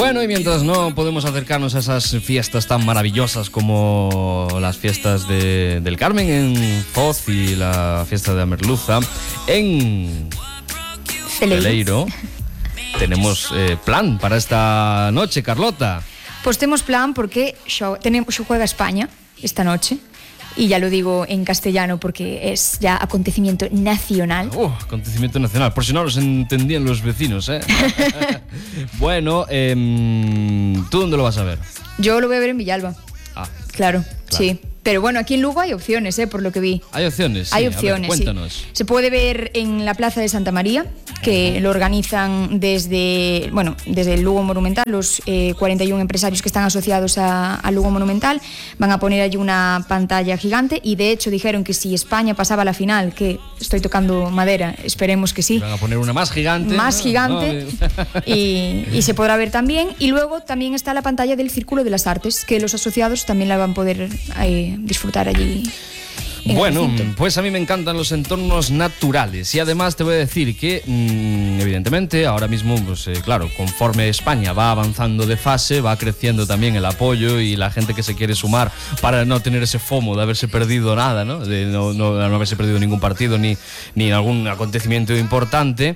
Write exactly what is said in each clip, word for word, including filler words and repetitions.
Bueno, y mientras no podemos acercarnos a esas fiestas tan maravillosas como las fiestas de, del Carmen en Foz y la fiesta de la Merluza en Celeiro, tenemos eh, plan para esta noche, Carlota. Pues tenemos plan porque xo, tenemos, xo juega España esta noche. Y ya lo digo en castellano porque es ya acontecimiento nacional. Uh, acontecimiento nacional, por si no los entendían los vecinos, ¿eh? Bueno, eh, ¿tú dónde lo vas a ver? Yo lo voy a ver en Villalba. Ah, claro, claro. Sí. Pero bueno, aquí en Lugo hay opciones, ¿eh? Por lo que vi. ¿Hay opciones? Hay sí, opciones, a ver, cuéntanos. Sí. Se puede ver en la Plaza de Santa María, que uh-huh. lo organizan desde, bueno, desde el Lugo Monumental, los eh, cuarenta y uno empresarios que están asociados a, a Lugo Monumental. Van a poner allí una pantalla gigante y de hecho dijeron que si España pasaba a la final, que estoy tocando madera, esperemos que sí. Van a poner una más gigante. Más ¿no? gigante No. y, y se podrá ver también. Y luego también está la pantalla del Círculo de las Artes, que los asociados también la van a poder eh, disfrutar allí. Bueno, pues a mí me encantan los entornos naturales y además te voy a decir que mmm, evidentemente ahora mismo, pues eh, claro, conforme España va avanzando de fase, va creciendo también el apoyo y la gente que se quiere sumar para no tener ese FOMO de haberse perdido nada, ¿no? De no, no, no haberse perdido ningún partido ni, ni algún acontecimiento importante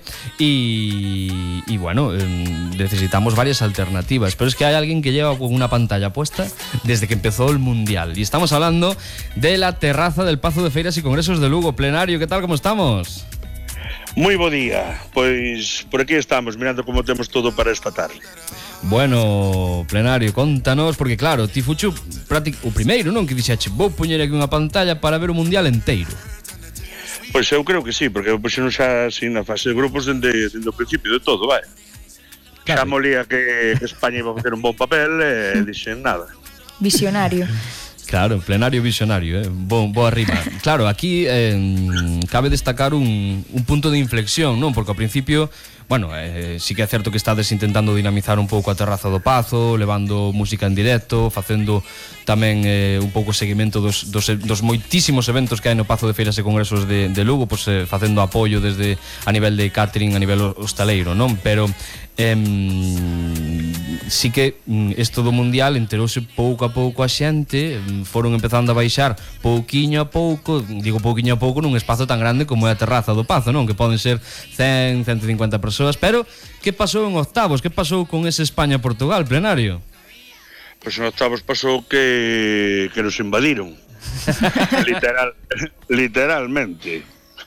y, y bueno, eh, necesitamos varias alternativas, pero es que hay alguien que lleva una pantalla puesta desde que empezó el Mundial y estamos hablando de la terraza del Pazo de Feiras y Congresos de Lugo. Plenario, ¿qué tal? ¿Cómo estamos? Moi bo día, pois por aquí estamos mirando como temos todo para esta tarde. Bueno, Plenario, contanos, porque claro, ti fuchu o primeiro, non? Que dixache, vou poñer aquí unha pantalla para ver o Mundial enteiro. Pois eu creo que sí, porque eu puxeron xa así na fase de grupos dende, dende o principio de todo, vai. Claro. Xa molía que, que España iba a facer un bon papel e dixen nada. Visionario. Claro, Plenario visionario, eh? Bo, boa rima. Claro, aquí eh, cabe destacar un, un punto de inflexión, non? Porque ao principio, bueno, eh, sí que é certo que estades intentando dinamizar un pouco a Terraza do Pazo, levando música en directo, facendo tamén eh, un pouco o seguimento dos, dos, dos moitísimos eventos que hai no Pazo de Feiras e Congresos de, de Lugo, pues, eh, facendo apoio desde a nivel de catering, a nivel hostaleiro, non? Pero eh, sí que isto do Mundial enterouse pouco a pouco a xente, foron empezando a baixar pouquiño a pouco, digo pouquiño a pouco nun espazo tan grande como é a Terraza do Pazo, non? Que poden ser cen, ciento cincuenta persoas, pero que pasou en octavos? Que pasou con ese España-Portugal, Plenario? Pois en octavos pasou que que nos invadiron. Literal, literalmente.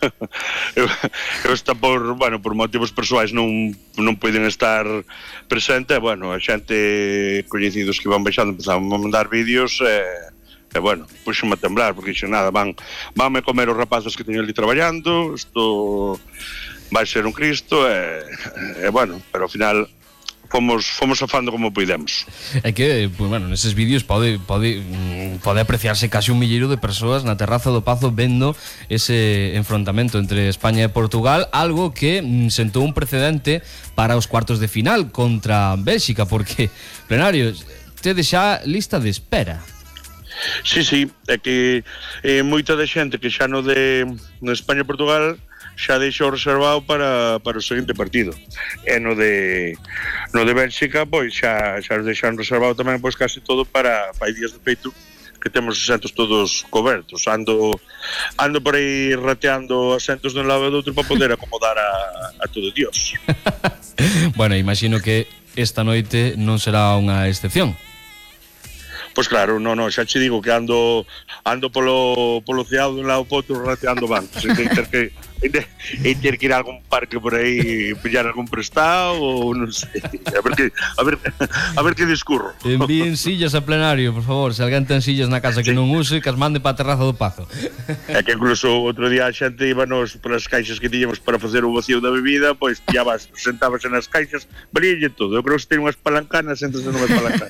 Eu, eu está por, bueno, por motivos persoais non, non poden estar presente, bueno, a xente coñecidos que iban baixando empezaban a mandar vídeos e, e bueno, puxome a temblar porque dixo nada, van, vanme comer os rapazes que teño ali traballando, isto vai ser un Cristo e, e bueno, pero ao final fomos fomos afando como podemos. É que, pues, bueno, neses vídeos pode pode pode apreciarse casi un milleiro de persoas na Terraza do Pazo vendo ese enfrontamento entre España e Portugal, algo que mm, sentou un precedente para os cuartos de final contra Bélxica, porque, Plenario, tedes xa lista de espera. Sí, sí, é que eh, moita de xente que xa no de no España-Portugal xa deixou reservado para, para o seguinte partido. E no de no de Bélxica, pois xa, xa os deixaron reservado tamén pois casi todo para, para días de feito que temos asentos todos cobertos. Ando ando por aí rateando asentos dun lado e do outro para poder acomodar a, a todo Dios. Bueno, imagino que esta noite non será unha excepción. Pois claro, non, non, xa che digo que ando ando polo polo ceado dun lado para outro rateando bancos, e ter que e ter que ir a algún parque por aí pillar algún prestado ou non sei, a ver que a ver a ver que discurro. Envíen sillas a Plenario, por favor, se alguén ten sillas na casa que sí. Non use, que as mande para a Terraza do Pazo. É que incluso outro día a xente íbanos polas caixas que tiñamos para facer o vacío da bebida, pois pillabas, sentabas nas caixas, valíalle todo. Eu creo que se ten unhas palancanas, entras nunhas palancanas.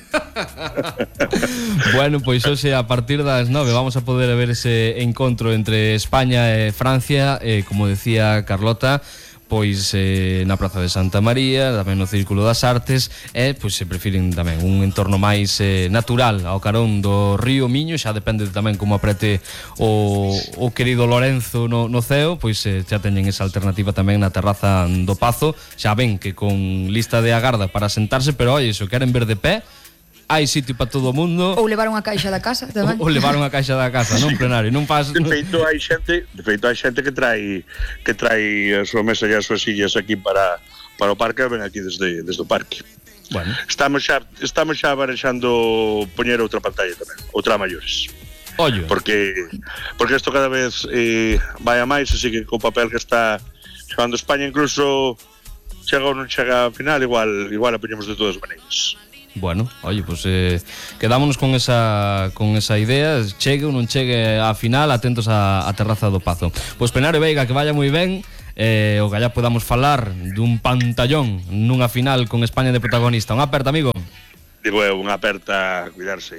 Bueno, pois hoxe a partir das nove vamos a poder ver ese encontro entre España e Francia, eh, como decía Carlota, pois eh, na Praza de Santa María, tamén no Círculo das Artes, e pois se prefiren tamén un entorno máis eh, natural ao carón do río Miño, xa depende tamén como aprete o, o querido Lorenzo no, no ceo, pois eh, xa teñen esa alternativa tamén na terraza do Pazo, xa ven que con lista de agarda para sentarse, pero oi, se queren ver de pé, hai sitio para todo o mundo. Ou levar unha caixa da casa tamén. Ou, ou levar unha caixa da casa, non plenario, non pas. De feito hai xente, de feito hai xente que trai que trai a súa mesa e as súas sillas aquí para para o parque, ven aquí desde desde o parque. Bueno, estamos xa estamos xa barexando poñer outra pantalla tamén, outra a maiores. Ollo. Porque porque isto cada vez eh, vai a máis, así que co papel que está xogando España, incluso chega ou non chega a final, igual igual a poñemos de todas maneiras. Bueno, oye, pues eh, quedámonos con esa con esa idea, chegue ou non chegue á final, atentos á, á terraza do Pazo. Pois Plenario Veiga, que vaya moi ben, eh, o que allá podamos falar dun pantallón nunha final con España de protagonista. Unha aperta, amigo. Digo, é unha aperta, cuidarse.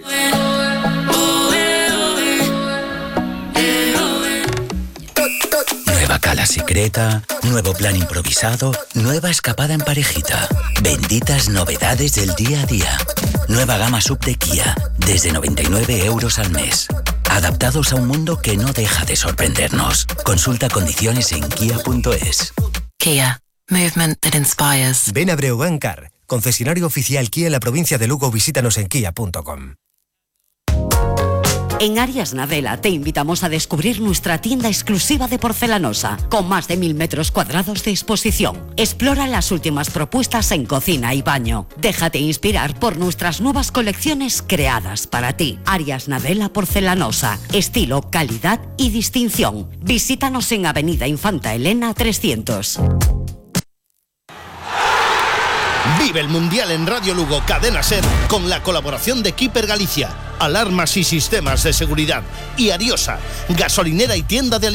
Nueva cala secreta, nuevo plan improvisado, nueva escapada en parejita. Benditas novedades del día a día. Nueva gama sub de Kia, desde noventa y nueve euros al mes. Adaptados a un mundo que no deja de sorprendernos. Consulta condiciones en kia punto es. Kia, movement that inspires. Ven a Breogán Car, concesionario oficial Kia en la provincia de Lugo. Visítanos en kia punto com. En Arias Nadela te invitamos a descubrir nuestra tienda exclusiva de porcelanosa, con más de mil metros cuadrados de exposición. Explora las últimas propuestas en cocina y baño. Déjate inspirar por nuestras nuevas colecciones creadas para ti. Arias Nadela Porcelanosa, estilo, calidad y distinción. Visítanos en Avenida Infanta Elena trescientos. Vive el Mundial en Radio Lugo Cadena Ser con la colaboración de Keeper Galicia, Alarmas y Sistemas de Seguridad y Ariosa, gasolinera y tienda de alimentos.